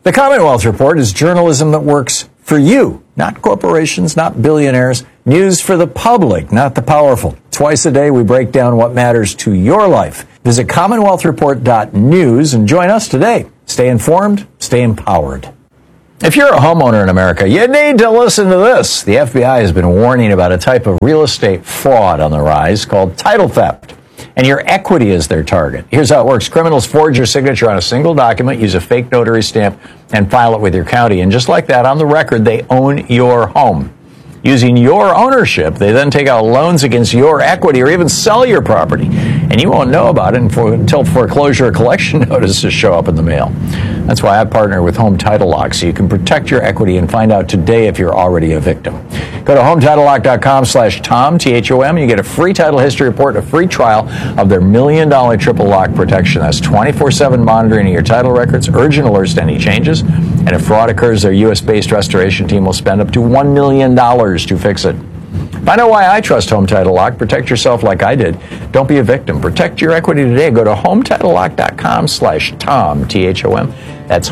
The Commonwealth Report is journalism that works for you, not corporations, not billionaires. News for the public, not the powerful. Twice a day, we break down what matters to your life. Visit CommonwealthReport.news and join us today. Stay informed, stay empowered. If you're a homeowner in America, you need to listen to this. The FBI has been warning about a type of real estate fraud on the rise called title theft. And your equity is their target. Here's how it works. Criminals forge your signature on a single document, use a fake notary stamp, and file it with your county. And just like that, on the record, they own your home. Using your ownership, they then take out loans against your equity or even sell your property. And you won't know about it until foreclosure or collection notices show up in the mail. That's why I partner with Home Title Lock, so you can protect your equity and find out today if you're already a victim. Go to HometitleLock.com/Tom, T-H-O-M. You get a free title history report and a free trial of their $1 million triple lock protection. That's 24/7 monitoring of your title records, urgent alerts to any changes. And if fraud occurs, their U.S.-based restoration team will spend up to $1 million to fix it. Find out why I trust Home Title Lock. Protect yourself like I did. Don't be a victim. Protect your equity today. Go to HometitleLock.com/Tom, T-H-O-M. That's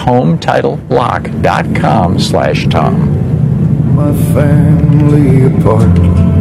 HometitleLock.com/Tom. My family apart.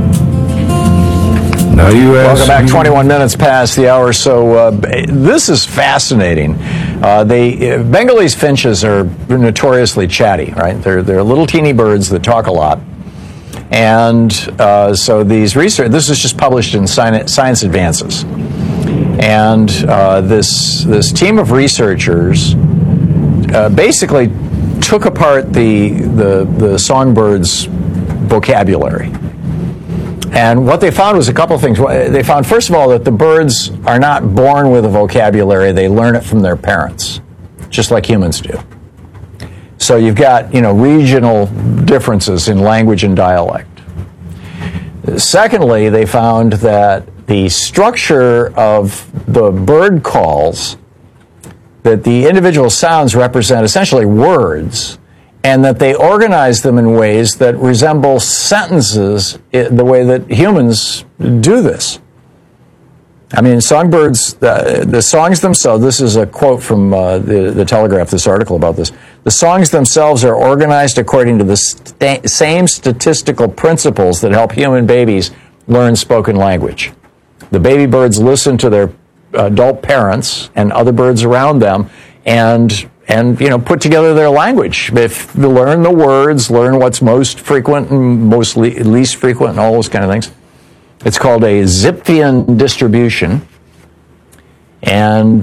Now you ask Welcome back. me. 21 minutes past the hour. So this is fascinating. Bengalese finches are notoriously chatty, right? They're little teeny birds that talk a lot. And so these research, this is just published in Science Advances. And this team of researchers basically took apart the songbirds' vocabulary. And what they found was a couple of things. They found, first of all, that the birds are not born with a vocabulary. They learn it from their parents, just like humans do. So you've got, regional differences in language and dialect. Secondly, they found that the structure of the bird calls, that the individual sounds represent essentially words, and that they organize them in ways that resemble sentences the way that humans do this. I mean, songbirds, the songs themselves, this is a quote from the Telegraph, this article about this. The songs themselves are organized according to the same statistical principles that help human babies learn spoken language. The baby birds listen to their adult parents and other birds around them and put together their language. If they learn the words, learn what's most frequent and least frequent and all those kind of things. It's called a Zipfian distribution, and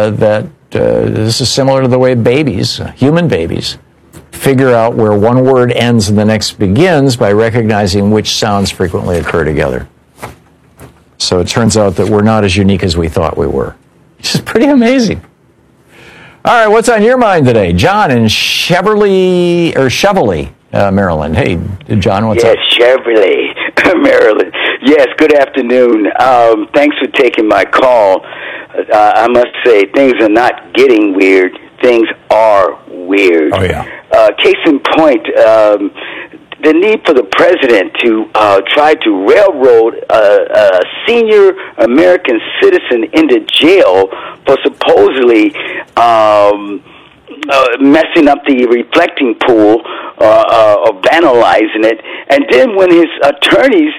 this is similar to the way human babies, figure out where one word ends and the next begins by recognizing which sounds frequently occur together. So it turns out that we're not as unique as we thought we were, which is pretty amazing. All right, what's on your mind today? John in Cheverly, Maryland. Hey, John, what's up? Yes, Cheverly, Maryland. Yes, good afternoon. Thanks for taking my call. I must say, things are not getting weird. Things are weird. Oh, yeah. Case in point, the need for the president to try to railroad a senior American citizen into jail for supposedly messing up the reflecting pool or vandalizing it. And then when his attorneys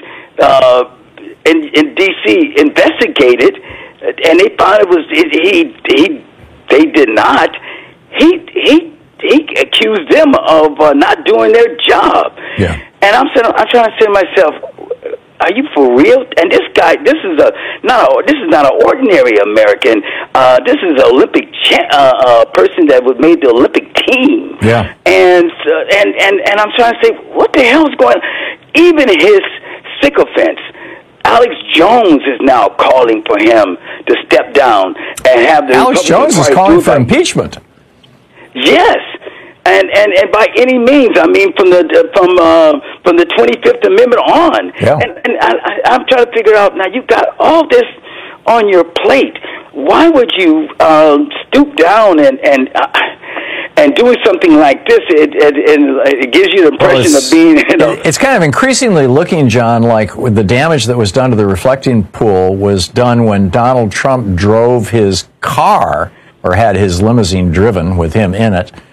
in D.C. investigated, and they found they did not. He accused them of not doing their job. Yeah. And I'm trying to say to myself, are you for real? And this guy, this is not an ordinary American. This is an Olympic person that was made the Olympic team. Yeah. And I'm trying to say, what the hell is going on? Even his sycophants, Alex Jones is now calling for him to step down and have the Alex Jones is calling for impeachment. Yes. And by any means, I mean from the 25th Amendment on. Yeah. And I'm trying to figure out now. You've got all this on your plate. Why would you stoop down and doing something like this? It gives you the impression of being. It's kind of increasingly looking, John, like with the damage that was done to the reflecting pool was done when Donald Trump drove his car or had his limousine driven with him in it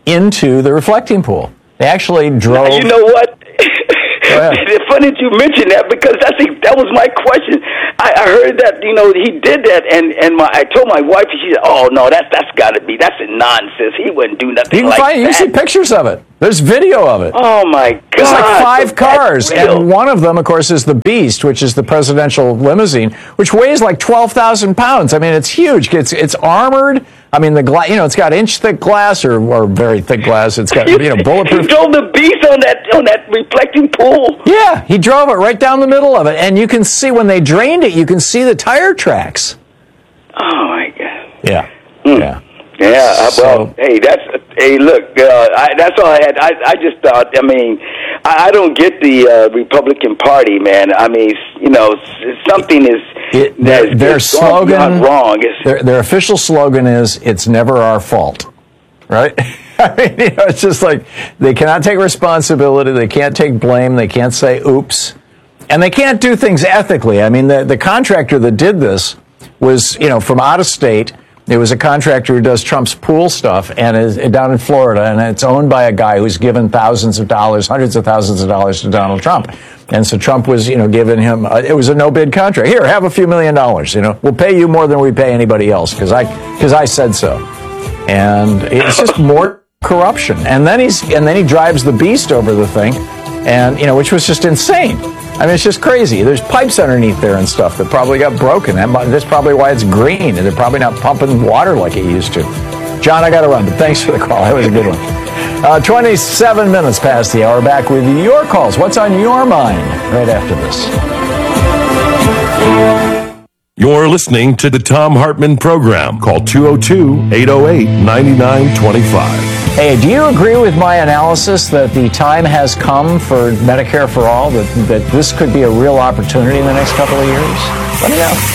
into the reflecting pool. They actually drove. You know what? ahead. It's funny that you mentioned that because I think that was my question. I heard that he did that, and I told my wife, and she said, "Oh no, that's got to be that's a nonsense. He wouldn't do nothing like that." You can see pictures of it. There's video of it. Oh my God! There's like 5 cars, and one of them, of course, is the Beast, which is the presidential limousine, which weighs like 12,000 pounds. I mean, it's huge. It's armored. I mean, the glass, it's got inch-thick glass or very thick glass. It's got, bulletproof. He drove the Beast on that reflecting pool. Yeah, he drove it right down the middle of it. And you can see, when they drained it, you can see the tire tracks. Oh, my God. Yeah, yeah. Yeah, well, hey, look, that's all I had. I just thought, I don't get the Republican Party, man. I mean, something their slogan, wrong. Their official slogan is, "It's never our fault," right? I mean, it's just like they cannot take responsibility, they can't take blame, they can't say oops, and they can't do things ethically. I mean, the contractor that did this was, from out of state. It was a contractor who does Trump's pool stuff and is down in Florida, and it's owned by a guy who's given thousands of dollars, hundreds of thousands of dollars to Donald Trump. And so Trump was, giving him, it was a no-bid contract. Here, have a few $1 million, we'll pay you more than we pay anybody else because I said so. And it's just more corruption. And then he drives the Beast over the thing, and, which was just insane. I mean, it's just crazy. There's pipes underneath there and stuff that probably got broken. That's probably why it's green, and they're probably not pumping water like it used to. John, I got to run, but thanks for the call. That was a good one. 27 minutes past the hour. Back with your calls. What's on your mind right after this? You're listening to the Thom Hartmann Program. Call 202-808-9925. Hey, do you agree with my analysis that the time has come for Medicare for All, that this could be a real opportunity in the next couple of years? Let me know.